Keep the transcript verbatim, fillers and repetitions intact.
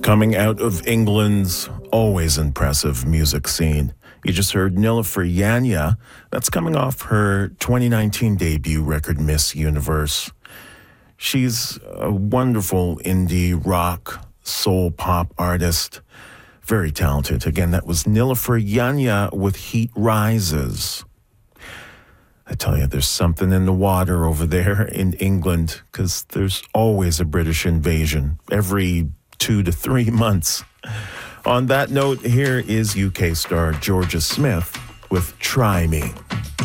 Coming out of England's always impressive music scene, you just heard Nilüfer Yanya. That's coming off her twenty nineteen debut record, Miss Universe. She's a wonderful indie rock, soul pop artist. Very talented. Again, that was Nilüfer Yanya with Heat Rises. I tell you, there's something in the water over there in England because there's always a British invasion every two to three months. On that note, here is U K star Georgia Smith with Try Me.